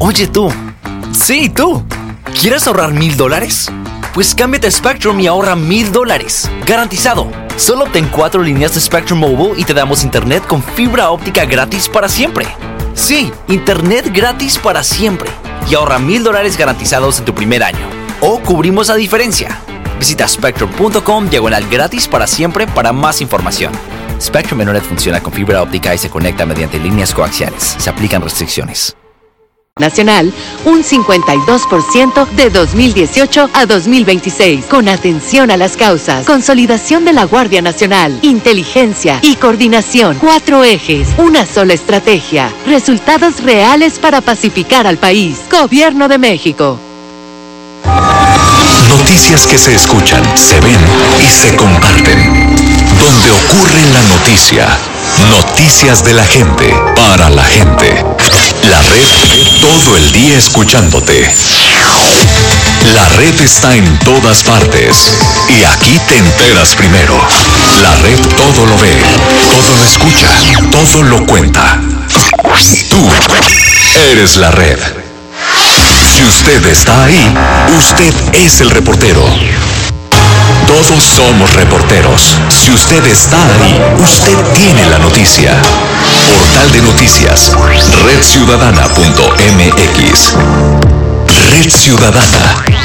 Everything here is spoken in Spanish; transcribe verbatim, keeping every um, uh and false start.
Oye tú. Sí, tú. ¿Quieres ahorrar mil dólares? Pues cámbiate a Spectrum y ahorra mil dólares. Garantizado. Solo obtén cuatro líneas de Spectrum Mobile y te damos internet con fibra óptica gratis para siempre. Sí, internet gratis para siempre. Y ahorra mil dólares garantizados en tu primer año. O cubrimos la diferencia. Visita spectrum punto com diagonal gratis para siempre para más información. Spectrum Internet funciona con fibra óptica y se conecta mediante líneas coaxiales. Se aplican restricciones. Nacional, un cincuenta y dos por ciento de dos mil dieciocho a dos mil veintiséis, con atención a las causas, consolidación de la Guardia Nacional, inteligencia y coordinación. Cuatro ejes, una sola estrategia, resultados reales para pacificar al país. Gobierno de México. Noticias que se escuchan, se ven y se comparten. Donde ocurre la noticia. Noticias de la gente, para la gente. La red, todo el día escuchándote. La red está en todas partes. Y aquí te enteras primero. La red todo lo ve, todo lo escucha, todo lo cuenta. Tú eres la red. Si usted está ahí, usted es el reportero. Todos somos reporteros. Si usted está ahí, usted tiene la noticia. Portal de noticias, red ciudadana punto m x. Red Ciudadana.